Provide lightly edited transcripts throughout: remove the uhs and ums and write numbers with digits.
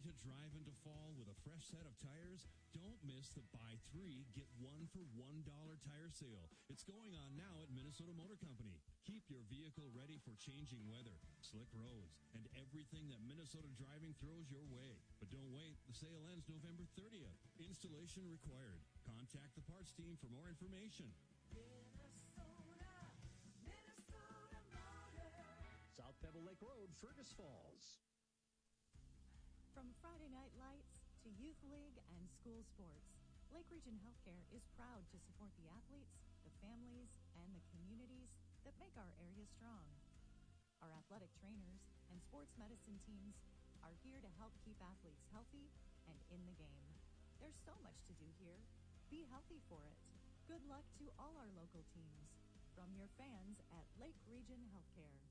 to drive into fall with a fresh set of tires? Don't miss the buy 3, get 1 for $1 tire sale. It's going on now at Minnesota Motor Company. Keep your vehicle ready for changing weather, slick roads, and everything that Minnesota driving throws your way. But don't wait. The sale ends November 30th. Installation required. Contact the parts team for more information. Minnesota Motor. South Pebble Lake Road, Fergus Falls. From Friday Night Lights to Youth League and school sports, Lake Region Healthcare is proud to support the athletes, the families, and the communities that make our area strong. Our athletic trainers and sports medicine teams are here to help keep athletes healthy and in the game. There's so much to do here. Be healthy for it. Good luck to all our local teams. From your fans at Lake Region Healthcare.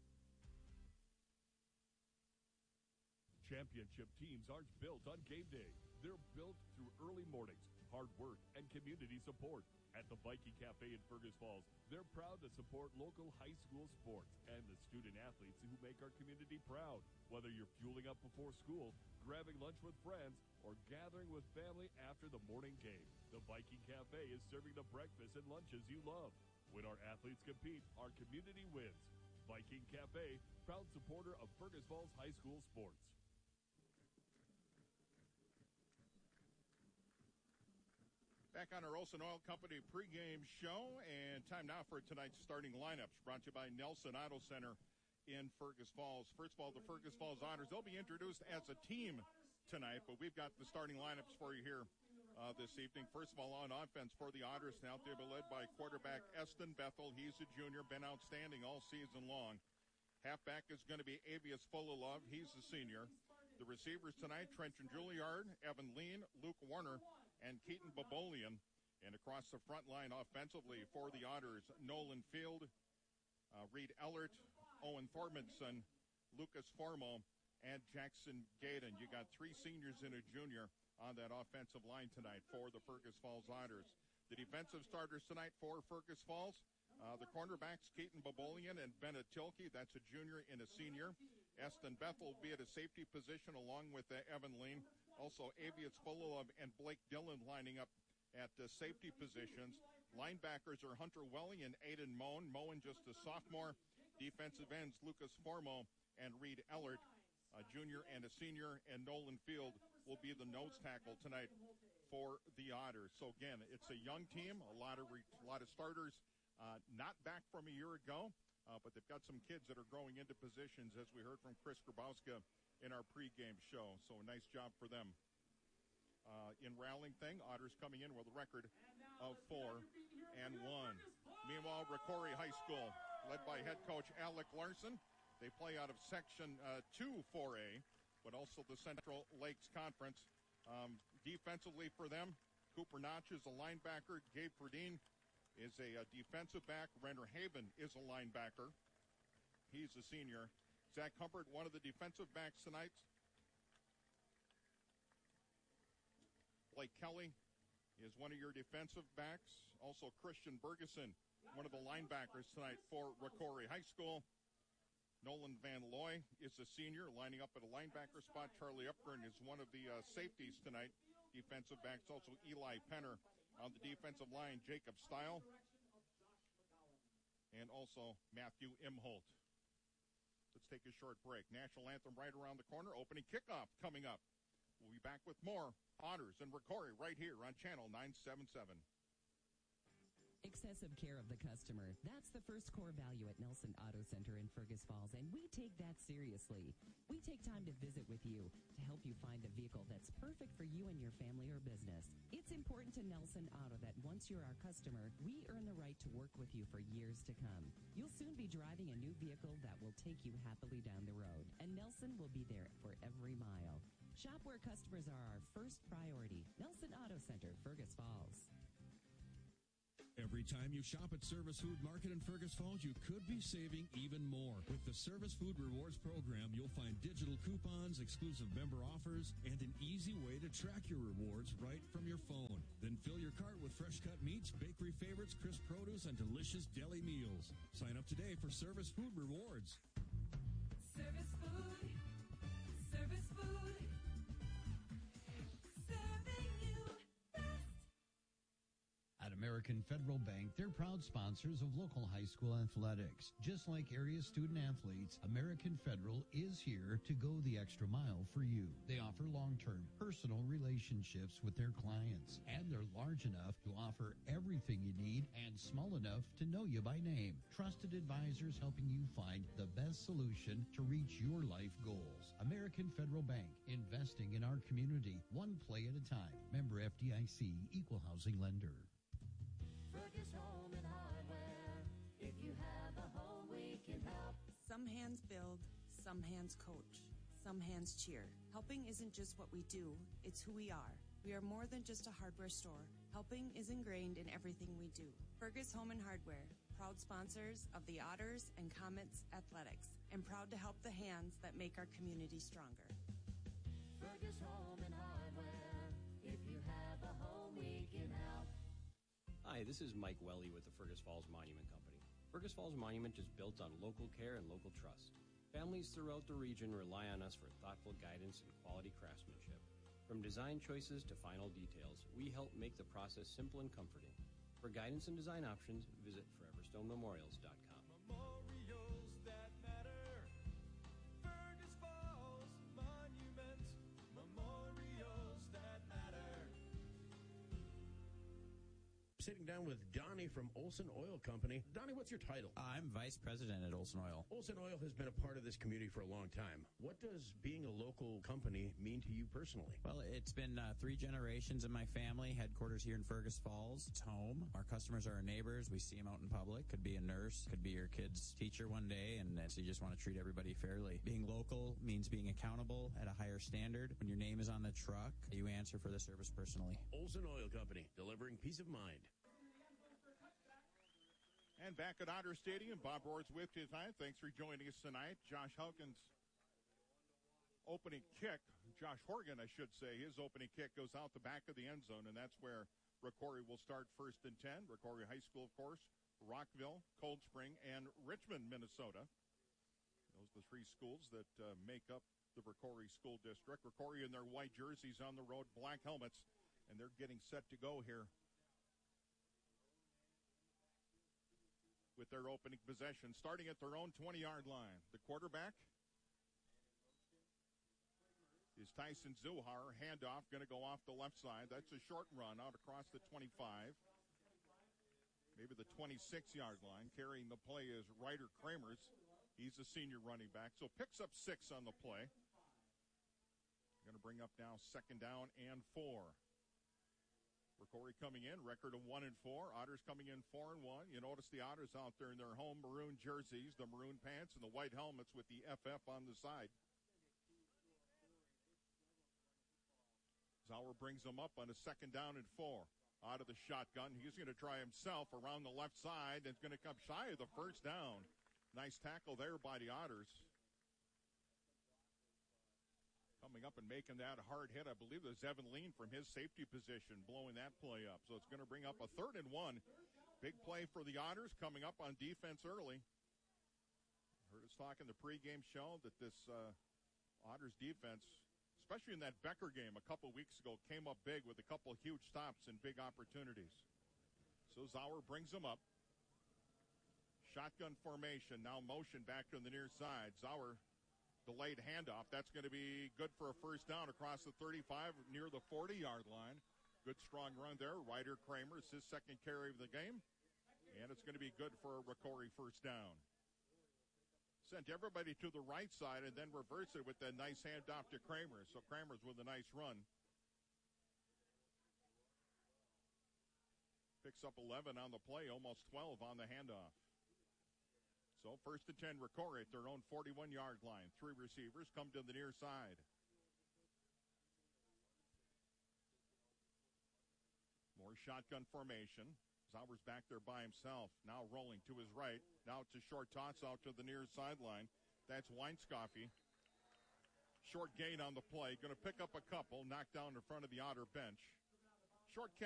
Championship teams aren't built on game day. They're built through early mornings, hard work, and community support. At the Viking Cafe in Fergus Falls, they're proud to support local high school sports and the student athletes who make our community proud. Whether you're fueling up before school, grabbing lunch with friends, or gathering with family after the morning game, the Viking Cafe is serving the breakfast and lunches you love. When our athletes compete, our community wins. Viking Cafe, proud supporter of Fergus Falls High School sports. Back on our Olson Oil Company pregame show, and time now for tonight's starting lineups, brought to you by Nelson Auto Center in Fergus Falls. First of all, the Fergus Falls Otters, they'll be introduced as a team tonight, but we've got the starting lineups for you here this evening. First of all, on offense for the Otters now, they'll be led by quarterback Eston Bethel. He's a junior, been outstanding all season long. Halfback is going to be Avius Fullilove. He's a senior. The receivers tonight, Trenton Juilliard, Evan Lean, Luke Warner, and Keaton Babolian. And across the front line offensively for the Otters, Nolan Field, Reed Ellert, Owen Thorbenson, Lucas Formo, and Jackson Gaydon. You got 3 seniors and a junior on that offensive line tonight for the Fergus Falls Otters. The defensive starters tonight for Fergus Falls, the cornerbacks, Keaton Babolian and Bennett Tilke. That's a junior and a senior. Eston Bethel will be at a safety position along with Evan Lean. Also, Avius Fullilove and Blake Dillon lining up at safety positions. Linebackers are Hunter Welly and Aiden Moen. Moen just a sophomore. Defensive ends, Lucas Formo and Reed Ellert, a junior and a senior. And Nolan Field will be the nose tackle tonight for the Otters. So, again, it's a young team, a lot of starters not back from a year ago, but they've got some kids that are growing into positions, as we heard from Chris Grabowska in our pregame show. So a nice job for them. In rallying thing, Otters coming in with a record of 4-1. Meanwhile, Rocori High School, led by head coach Alec Larson. They play out of Section 2 4A, but also the Central Lakes Conference. Defensively for them, Cooper Notch is a linebacker. Gabe Perdine is a defensive back. Renner Haven is a linebacker. He's a senior. Zach Hubbard, one of the defensive backs tonight. Blake Kelly is one of your defensive backs. Also Christian Bergeson, one of the linebackers tonight for Rocori High School. Nolan Van Looy is a senior, lining up at a linebacker spot. Charlie Upburn is one of the safeties tonight. Defensive backs, also Eli Penner on the defensive line. Jacob Stile. And also Matthew Imholt. Let's take a short break. National anthem right around the corner. Opening kickoff coming up. We'll be back with more Otters and Rocori right here on Channel 977. Excessive care of the customer. That's the first core value at Nelson Auto Center in Fergus Falls, and we take that seriously. We take time to visit with you to help you find the vehicle that's perfect for you and your family or business. It's important to Nelson Auto that once you're our customer, we earn the right to work with you for years to come. You'll soon be driving a new vehicle that will take you happily down the road, and Nelson will be there for every mile. Shop where customers are our first priority. Nelson Auto Center, Fergus Falls. Every time you shop at Service Food Market in Fergus Falls, you could be saving even more. With the Service Food Rewards program, you'll find digital coupons, exclusive member offers, and an easy way to track your rewards right from your phone. Then fill your cart with fresh cut meats, bakery favorites, crisp produce, and delicious deli meals. Sign up today for Service Food Rewards. Service Food. Service Food. American Federal Bank, they're proud sponsors of local high school athletics. Just like area student athletes, American Federal is here to go the extra mile for you. They offer long-term personal relationships with their clients, and they're large enough to offer everything you need and small enough to know you by name. Trusted advisors helping you find the best solution to reach your life goals. American Federal Bank, investing in our community, one play at a time. Member FDIC, Equal Housing Lender. Fergus Home and Hardware. If you have a home, we can help. Some hands build, some hands coach, some hands cheer. Helping isn't just what we do, it's who we are. We are more than just a hardware store. Helping is ingrained in everything we do. Fergus Home and Hardware, proud sponsors of the Otters and Comets Athletics, and proud to help the hands that make our community stronger. Fergus Home and Hardware. If you have a home, we can help. Hi, this is Mike Welly with the Fergus Falls Monument Company. Fergus Falls Monument is built on local care and local trust. Families throughout the region rely on us for thoughtful guidance and quality craftsmanship. From design choices to final details, we help make the process simple and comforting. For guidance and design options, visit foreverstonememorials.com. Memorials that matter. Fergus Falls Monument. Memorials that matter. Sitting down with Donnie from Olson Oil Company. Donnie, what's your title? I'm Vice President at Olson Oil. Olson Oil has been a part of this community for a long time. What does being a local company mean to you personally? Well, it's been 3 generations in my family, headquarters here in Fergus Falls. It's home. Our customers are our neighbors. We see them out in public. Could be a nurse, could be your kid's teacher one day, and so you just want to treat everybody fairly. Being local means being accountable at a higher standard. When your name is on the truck, you answer for the service personally. Olson Oil Company, delivering peace of mind. And back at Otter Stadium, Bob Roars with you tonight. Thanks for joining us tonight. Josh Hawkins' opening kick, Josh Horgan, I should say, his opening kick goes out the back of the end zone, and that's where Rocori will start 1st and 10. Rocori High School, of course, Rockville, Cold Spring, and Richmond, Minnesota. Those are the 3 schools that make up the Rocori School District. Rocori in their white jerseys on the road, black helmets, and they're getting set to go here with their opening possession, starting at their own 20-yard line. The quarterback is Tyson Zuhar. Handoff going to go off the left side. That's a short run out across the 25, maybe the 26-yard line. Carrying the play is Ryder Kramers. He's a senior running back, so picks up 6 on the play. Going to bring up now 2nd down and 4. Rocori coming in, record of 1-4. Otters coming in 4-1. You notice the Otters out there in their home maroon jerseys, the maroon pants, and the white helmets with the FF on the side. Zauer brings them up on a 2nd down and 4. Out of the shotgun, he's going to try himself around the left side. It's going to come shy of the 1st down. Nice tackle there by the Otters. Coming up and making that hard hit, I believe there's Evan Lean from his safety position blowing that play up. So it's going to bring up a 3rd and 1. Big play for the Otters coming up on defense early. Heard us talk in the pregame show that this Otters defense, especially in that Becker game a couple weeks ago, came up big with a couple huge stops and big opportunities. So Zauer brings them up. Shotgun formation, now motion back to the near side. Zauer delayed handoff. That's going to be good for a 1st down across the 35 near the 40-yard line. Good strong run there. Ryder Kramer, it's his 2nd carry of the game. And it's going to be good for a Rocori 1st down. Sent everybody to the right side and then reversed it with that nice handoff to Kramer. So Kramer's with a nice run. Picks up 11 on the play, almost 12 on the handoff. So 1st and 10, Rocori at their own 41-yard line. 3 receivers come to the near side. More shotgun formation. Zauer's back there by himself. Now rolling to his right. Now it's a short toss out to the near sideline. That's Weinscoffy. Short gain on the play. Going to pick up a couple. Knocked down in front of the Otter bench. Short catch.